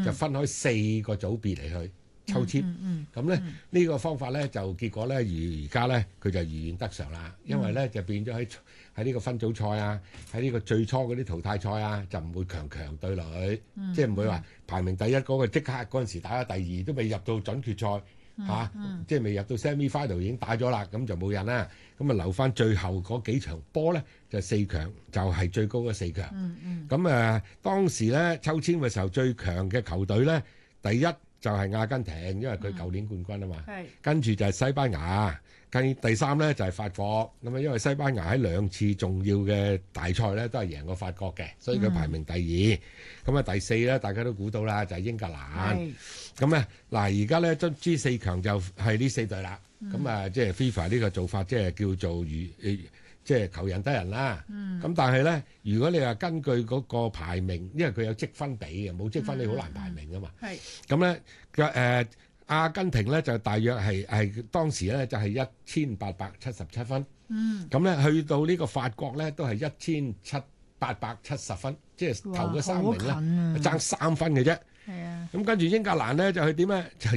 就分開4個組別嚟去抽籤。咁咧呢個方法咧就結果咧而家咧佢就如願得償啦，因為咧就變咗喺呢個分組賽啊，喺呢個最初嗰啲淘汰賽啊，就唔會強對壘，即係唔會話排名第一嗰個即刻嗰陣時打咗第二，都未入到準決賽。即係未入到 semi final 已經打咗啦，咁就冇人啦。咁啊留翻最後嗰幾場波咧，就4強，就係最高嘅4強。咁當時咧抽籤嘅時候，最強嘅球隊咧，第一就係阿根廷，因為佢舊年冠軍啊嘛。跟住就係西班牙，第三咧就係法國。咁因為西班牙喺2次重要嘅大賽咧都係贏過法國嘅，所以佢排名第2。咁第4咧大家都估到啦，就係英格蘭。咁嗱而家咧終於4強就係呢4隊啦。咁即係 FIFA 呢個做法即係叫做即係求人得人啦。咁但係咧，如果你話根據嗰個排名，因為佢有積分比嘅，冇積分你好難排名噶嘛。咁咧阿根廷咧就大約係當時咧就係1877分。咁咧去到呢個法國咧都係1870分，即係頭嗰3名咧爭3分嘅啫。咁跟住英格蘭咧就係點咧？就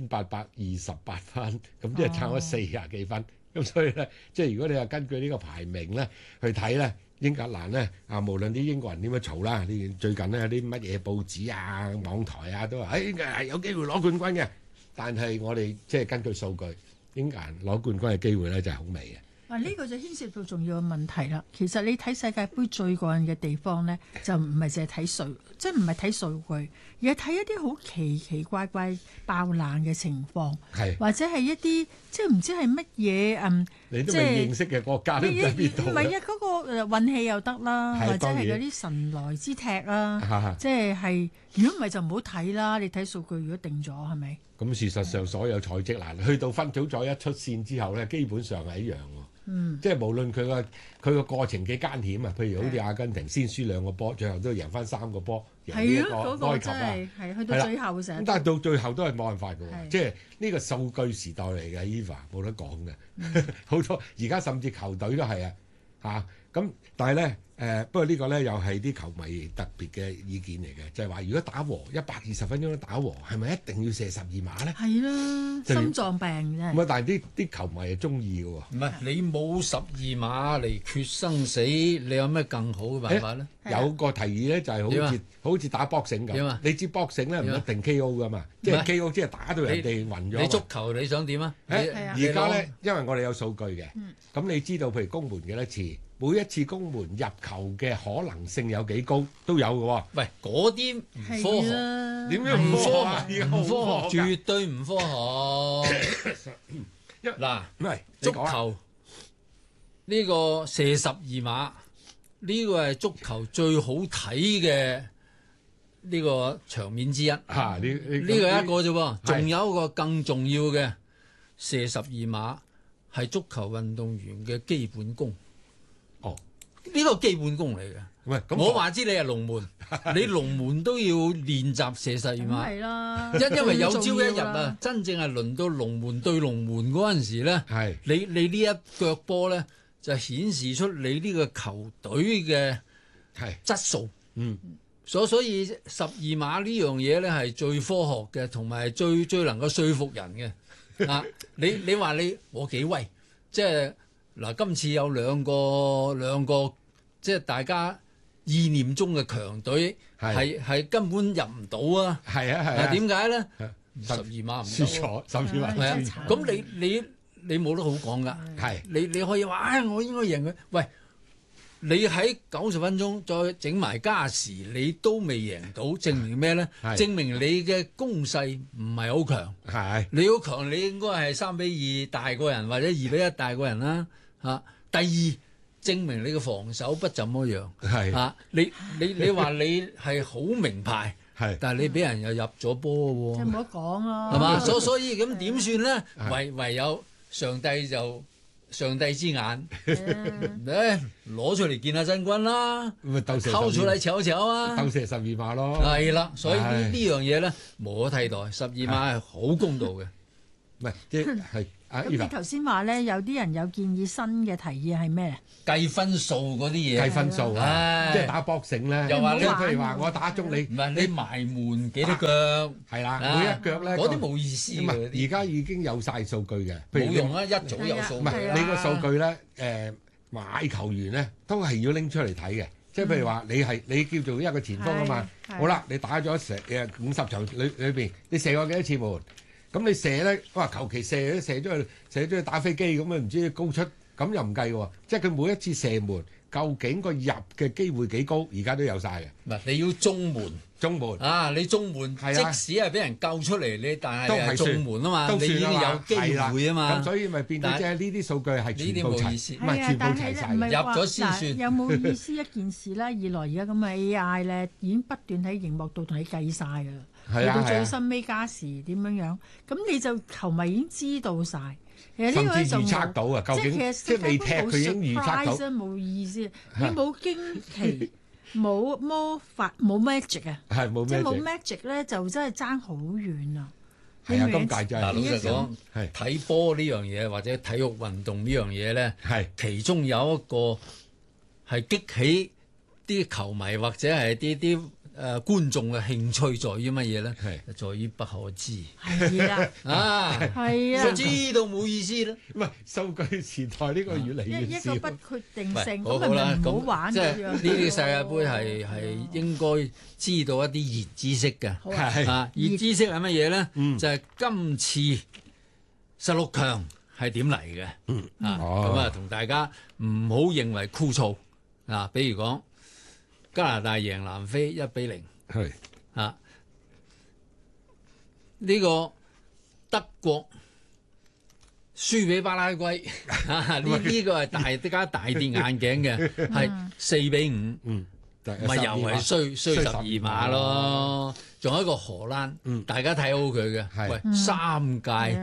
1828分，咁即係差咗40幾分。咁所以咧，即係如果你話根據呢個排名咧去睇咧，英格蘭咧無論啲英國人點樣嘈啦，最近咧有啲乜嘢報紙啊、網台啊都話，英格蘭有機會攞冠軍嘅。但係我哋即係根據數據，英格蘭攞冠軍嘅機會咧就係好微嘅。 呢個就牽涉到重要嘅問題啦。其實你睇世界盃最過癮嘅地方咧，就唔係淨係睇數，即係唔係睇數據，而係睇一啲好奇怪爆冷嘅情況，或者係一啲即係唔知係乜嘢你都未認識嘅國家都唔知邊度。唔係嗰個運氣又得啦，或者係嗰啲神來之踢啦，即係如果唔係就唔好睇啦。你睇數據如果定咗係咪？ 咁事實上所有賽績嗱，去到分組賽一出線之後咧，基本上係一樣喎。即係無論佢個過程幾艱險啊，譬如好似阿根廷先輸2個波，最後都贏翻3個波，贏呢一個埃及啊， 去到最後成。 咁但係到最後都係冇辦法嘅喎，即係呢個數據時代嚟嘅 Eva 冇得講嘅，好多而家甚至球隊都係咁但係咧不過呢個咧又係啲球迷特別嘅意見嚟嘅，就係話如果打和120分鐘都打和，係咪一定要射12碼咧？ 係啦，心臟病啫。 唔係，但係啲球迷係中意嘅喎。 唔係你冇12碼嚟決生死，你有咩更好嘅辦法咧？ 有個提議咧，就係好似打boxing咁。你知boxing咧唔一定 KO 噶嘛，即係 KO 即係打到人哋暈咗。 你足球你想點啊？ 而家咧，因為我哋有數據嘅，咁你知道譬如攻門幾多次？每一次攻門入球嘅可能性有幾高都有嘅喎。 喂，嗰啲唔科學， 點樣唔科學？ 唔科學，絕對唔科學。嗱，足球呢個射12碼，呢個係足球最好睇嘅呢個場面之一。呢個一個啫喎，仲有一個更重要嘅射12碼係足球運動員嘅基本功。呢個基本功嚟嘅，我話知你係龍門，你龍門都要練習射12碼。 係啦， 因為有朝一日啊，真正係輪到龍門對龍門嗰陣時咧，你呢一腳波咧就顯示出你呢個球隊嘅質素。所以12碼呢樣嘢咧係最科學嘅，同埋最能夠說服人嘅。你話我幾威？即係嗱，今次有兩個。即係大家意念中嘅強隊係根本入唔到啊！點解咧？12碼唔輸錯，12碼輸錯。 咁你冇得好講㗎。你可以話我應該贏佢。喂，你喺90分鐘再整埋加時，你都未贏到，證明咩咧？證明你嘅攻勢唔係好強。你好強，你應該係3-2大過人，或者2-1大過人啦。第二。證明你嘅防守不怎麼樣，你話你係好名牌，但係你俾人又入咗波喎， 即係冇得講咯， 係嘛？所以咁點算咧？唯有上帝之眼，攞出嚟見下真軍啦，拋出嚟瞧瞧啊， 鬥射12碼咯， 係啦，所以呢樣嘢咧無可替代，12碼係好公道嘅。 唔係即係咁你頭先話咧，有啲人有建議新嘅提議係咩？ 計分數嗰啲嘢， 計分數啊，即係打boxing咧。 又話你譬如話我打中你， 唔係你埋門幾多腳？ 係啦，每一腳咧嗰啲冇意思嘅。 而家已經有晒數據嘅， 冇用啊！一早有數據。 唔係你個數據咧，買球員咧都係要拎出嚟睇嘅。即係譬如話你叫做一個前鋒啊嘛，好啦，你打咗50場裏邊，你射過幾多次門？咁你射咧，哇！求其射咗去打飛機咁啊，唔知高出，咁又唔計喎。即係佢每一次射門，究竟個入嘅機會幾高？而家都有晒嘅。 嗱，你要中門啊！你中門，即使係俾人救出嚟，你但係中門啊嘛，你已經有機會啊嘛。 咁所以咪變咗即係呢啲數據係全部齊，唔係全部齊晒， 入咗先算。 有冇意思一件事咧？二來而家咁嘅 AI 咧，已經不斷喺熒幕度同你計晒㗎啦。去到最深尾加時點樣，咁你就球迷已經知道晒。其實呢個就預測到啊，究竟即係未踢佢已經預測到， 冇意思。你冇驚奇，冇魔法，冇 magic 啊， 係冇 magic，即係冇 magic 咧，就真係爭好遠啊！ 係啊，今屆真係老實講，係睇波呢樣嘢或者體育運動呢樣嘢咧，係其中有一個係激起啲球迷或者係啲觀眾嘅興趣在於乜嘢咧？係在於不可知。 係啦，係啊， 知道冇意思啦。 唔係數據時代呢個越嚟越少。 一個不確定性， 好啦， 唔好玩即係呢啲世界盃係應該知道一啲熱知識嘅。熱知識係乜嘢咧？就係今次16強係點嚟嘅？咁啊，同大家唔好認為枯燥啊。比如講，加拿大贏南非1-0， 係啊，呢個德國輸俾巴拉圭，呢個係大家大跌眼鏡嘅，係4-5，咪又係衰12碼咯。仲有一個荷蘭，大家睇好佢嘅，喂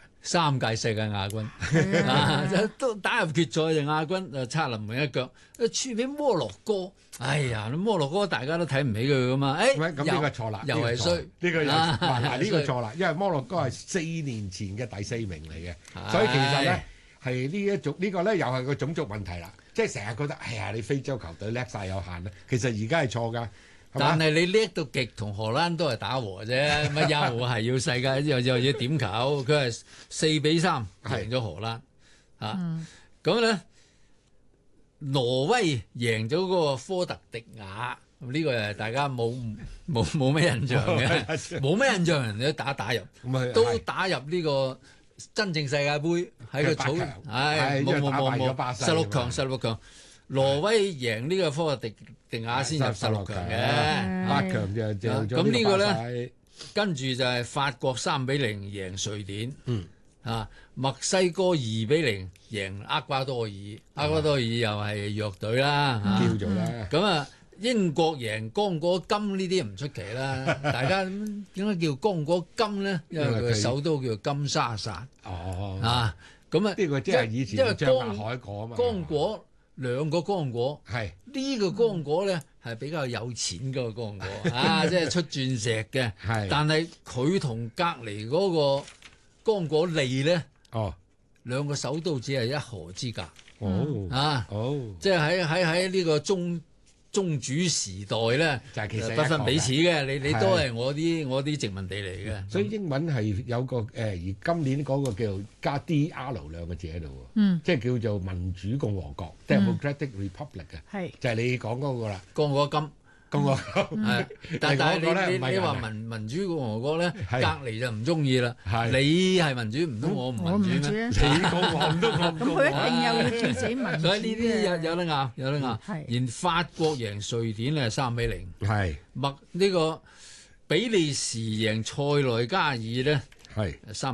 3屆世界亞軍都打入決賽就亞軍，就差臨門一腳，輸俾摩洛哥。哎呀，摩洛哥大家都睇唔起佢噶嘛？ 咁呢個錯啦， 又係衰， 呢個呢個錯啦，因為摩洛哥係4年前嘅第4名嚟嘅，所以其實咧係呢一種呢個咧又係個種族問題啦，即係成日覺得哎呀你非洲球隊叻晒有限啦，其實而家係錯㗎。 但係你叻到極，同荷蘭都係打和啫，乜又係要世界又要點球？佢係4-3贏咗荷蘭咁咧，挪威贏咗嗰個科特迪瓦，呢個係大家冇咩印象嘅，冇咩印象，人哋都打入，都打入呢個真正世界盃喺個草，冇16強。挪威贏呢個科特迪瓦先入16強嘅 ，8強就咁呢個咧，跟住就係法國3-0贏瑞典，墨西哥2-0贏厄瓜多爾，厄瓜多爾又係弱隊啦， 叫做啦。 咁啊，英國贏剛果金呢啲唔出奇啦，大家點解叫剛果金咧？因為佢首都叫金沙薩。咁啊， 呢個即係以前張亞海果啊嘛。 剛果。2個剛果， 係呢個剛果咧係比較有錢嗰個剛果即係出鑽石嘅。係，但係佢同隔離嗰個剛果利咧，兩個首都只係一河之隔。即係喺呢個宗主時代咧，就係其實不分彼此嘅。你都係我啲殖民地嚟嘅。 所以英文係有個而今年嗰個叫加 DR 兩個字喺度喎，即係叫做民主共和國 （Democratic Republic） 嘅，就係你講嗰個啦， 剛果金。 共和國但係你話民主共和國咧，隔離就唔中意啦。你係民主，唔通我唔民主咩？ 你共和都我唔咁佢一定又要叫自己民主。 所以呢啲有得拗，有得拗。連法國贏瑞典咧3-0，係呢個比利時贏塞內加爾咧係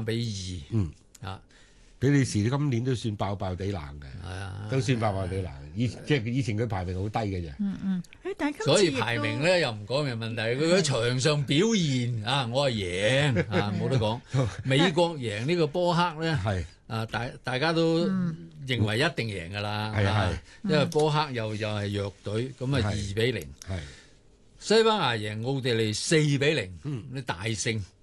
3-2。 比利時今年都算爆爆地冷嘅，都算爆爆地冷。即係以前佢排名好低嘅啫。 所以排名咧又唔講嘅問題，佢喺場上表現我係贏冇得講。美國贏呢個波克咧係大家都認為一定贏㗎啦，因為波克又係弱隊，咁2-0。西班牙贏奧地利4-0，你大勝。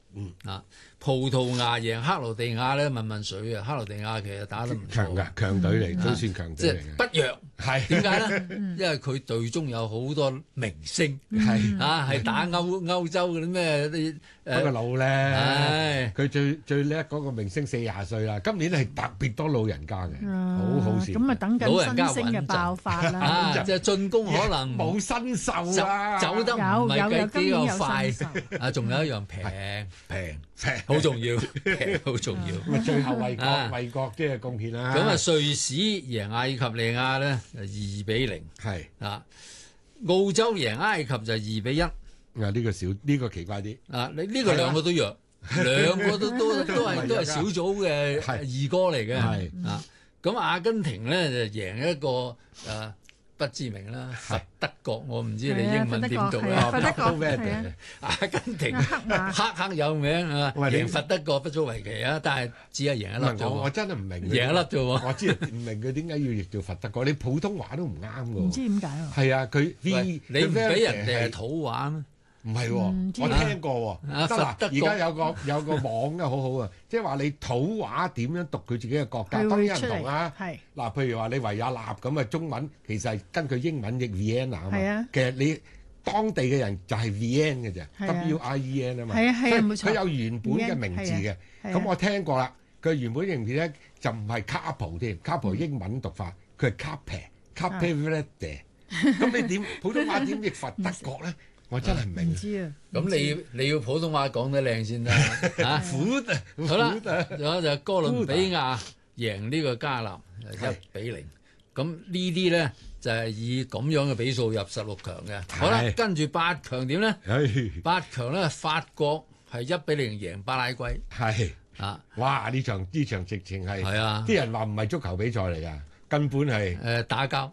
葡萄牙贏克羅地亞咧，問水啊！克羅地亞其實打得唔錯， 強隊嚟，都算強隊嚟嘅。 即係不弱，係點解咧？因為佢隊中有好多明星，係打歐洲嗰啲咩啲不過老咧，佢最叻嗰個明星40歲啦，今年係特別多老人家嘅，好好笑。 咁啊，等緊新星嘅爆發啦。 就進攻可能冇新秀啊， 走得唔係幾個快啊！仲有一樣平，好重要，好重要。 咁最後為國即係貢獻啦。 咁啊，瑞士贏阿爾及利亞咧2-0， 係啊，澳洲贏埃及就2-1。 呢個呢個奇怪啲。 你呢個兩個都弱，兩個都係小組嘅二哥嚟嘅。啊，咁阿根廷咧就贏一個不知名啦，佛德國，我唔知你英文點讀啊？ 佛德國阿根廷黑有名啊，贏佛德國不足為奇啊，但係只係贏一粒啫。 我真係唔明， 贏一粒啫喎。 我知唔明佢點解要譯做佛德國？你普通話都唔啱㗎。 唔知點解喎？ 係啊，佢你唔俾人哋係土話咩？ 唔係喎，我聽過喎。得啦，而家有個網嘅好好啊，即係話你土話點樣讀佢自己嘅國家，當然唔同啊。嗱，譬如話你維也納咁啊，中文其實係根據英文譯 Vienna 啊嘛。其實你當地嘅人就係 Wien 嘅啫，Wien 啊嘛。佢有原本嘅名字嘅。咁我聽過啦，佢原本名字咧就唔係 Capo 添，Capo 英文讀法，佢係 Cape Verde。咁你點普通話點譯佛德國咧？我真係唔明。 唔知啊。 咁你要普通話講得靚先得嚇。好啦，仲有就哥倫比亞贏呢個加納1-0。咁呢啲咧就係以咁樣嘅比數入16強嘅。好啦，跟住8強點咧？8強咧，法國係1-0贏巴拉圭。 係啊！哇！呢場直情係啲人話唔係足球比賽嚟㗎，根本係打交。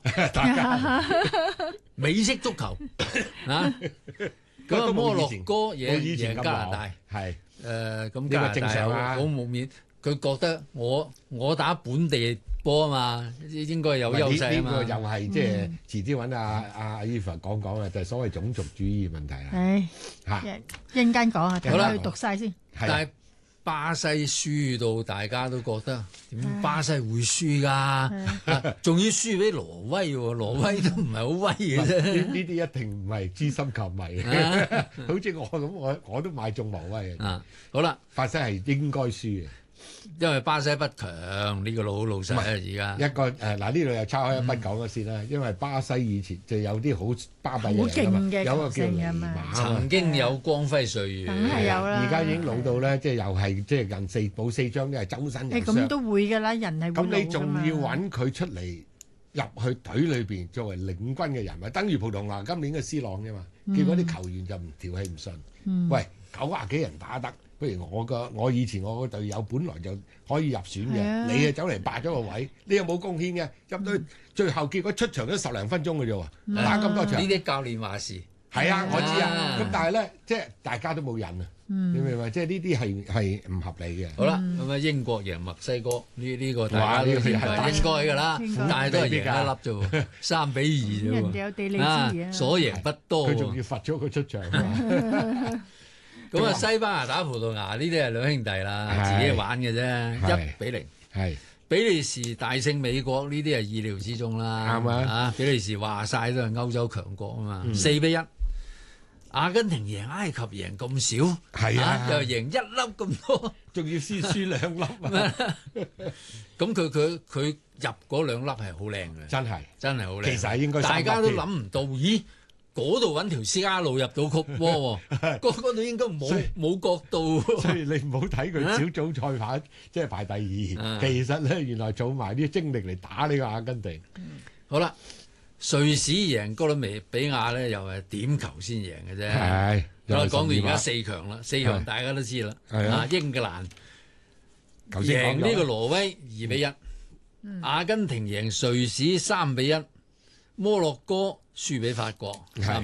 美式足球啊！咁啊，摩洛哥贏加拿大， 係咁加拿大好冇面，佢覺得我打本地波啊嘛，應該有優勢啊嘛。 呢個又係即係遲啲揾阿 Eva 講啊，就係所謂種族主義問題啦。 嚇，一陣間講啊，等佢讀晒先。 但係巴西輸到大家都覺得點巴西會輸㗎？仲要輸俾挪威喎，挪威都唔係好威嘅啫。 呢啲一定唔係資深球迷，好似我咁，我都買中挪威嘅。 好啦， 巴西係應該輸嘅， 因為巴西不強，呢個好老實啊！而家一個嗱呢度又抄開一筆講咗先啦，因為巴西以前就有啲好巴閉嘅人㗎嘛，有個叫尼馬， 曾經有光輝歲月， 梗係有啦。 而家已經老到咧，即係又係即係近冇4張，都係周身人傷。 咁都會㗎啦，人係會老㗎嘛。咁你仲要揾佢出嚟入去隊裏邊作為領軍嘅人物，等於葡萄牙今年嘅 C 朗啫嘛。結果啲球員就唔調氣唔順。喂，90幾人打得，不如我以前我個隊友本來就可以入選嘅，你啊走嚟霸咗個位，你又冇貢獻嘅，入到最後結果出場都10零分鐘嘅啫喎，打咁多場。 呢啲教練話事。 係啊，我知啊。咁但係咧，即係大家都冇癮啊。你明唔明？即係呢啲係唔合理嘅。 好啦，咁啊英國贏墨西哥呢個大家都認為應該㗎啦，但係都係贏一粒啫喎，3-2啫喎。 人哋有地利之誼啊， 所贏不多。 佢仲要罰咗佢出場。 咁啊，西班牙打葡萄牙呢啲係兩兄弟啦，自己玩嘅啫，1-0。 係比利時大勝美國呢啲係意料之中啦。 啱啊！ 比利時話晒都係歐洲強國啊嘛，4-1。阿根廷贏埃及贏咁少， 係啊， 又贏1粒咁多， 仲要輸2粒啊！ 咁佢入嗰2粒係好靚嘅，真係好靚。 其實應該大家都諗唔到，咦？嗰度揾條絲丫路入到曲窩喎，嗰度應該冇角度。 所以你唔好睇佢小組賽排即係排第2，其實咧原來儲埋啲精力嚟打呢個阿根廷。 好啦。瑞士贏哥倫比亞咧，又係點球先贏嘅啫。係，講到而家4強啦，4強大家都知啦。英格蘭贏呢個挪威2-1，阿根廷贏瑞士3-1，摩洛哥輸俾法國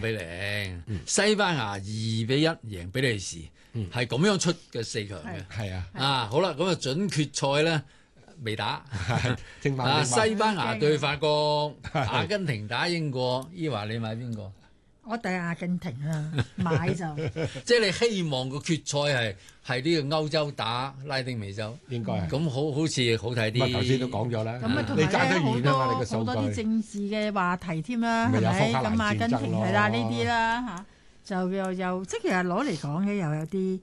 3-0，西班牙2-1贏比利時，係咁樣出嘅4強嘅。係啊，好啦，咁啊準決賽咧。未打，西班牙對法國，阿根廷打英國，依話你買邊個？ 我對阿根廷啊，買就即係你希望個決賽係呢個歐洲打拉丁美洲， 應該係咁好似好睇啲。 頭先都講咗啦， 咁啊，同你埋咧揸得遠啊嘛，你個數好多啲據。 政治嘅話題添啦，係咪？咁阿根廷係啦，呢啲啦嚇，就又即係其實攞嚟講嘅又有啲